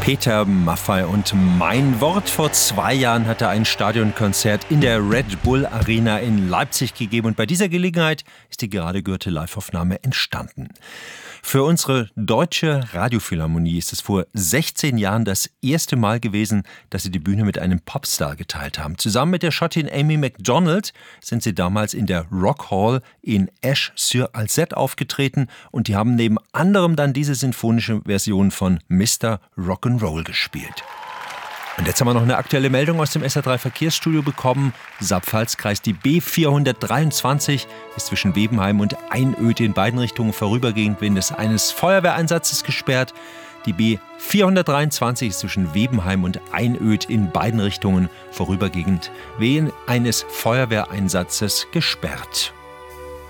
Peter Maffay und Mein Wort. Vor 2 Jahren hat er ein Stadionkonzert in der Red Bull Arena in Leipzig gegeben. Und bei dieser Gelegenheit ist die gerade gehörte Liveaufnahme entstanden. Für unsere Deutsche Radiophilharmonie ist es vor 16 Jahren das erste Mal gewesen, dass sie die Bühne mit einem Popstar geteilt haben. Zusammen mit der Schottin Amy Macdonald sind sie damals in der Rock Hall in Esch-sur-Alzette aufgetreten und die haben neben anderem dann diese sinfonische Version von Mr. Rock'n'Roll gespielt. Und jetzt haben wir noch eine aktuelle Meldung aus dem SR3 Verkehrsstudio bekommen. Saarpfalz-Kreis, die B423 ist zwischen Webenheim und Einöd in beiden Richtungen vorübergehend wegen eines Feuerwehreinsatzes gesperrt. Die B423 ist zwischen Webenheim und Einöd in beiden Richtungen vorübergehend wegen eines Feuerwehreinsatzes gesperrt.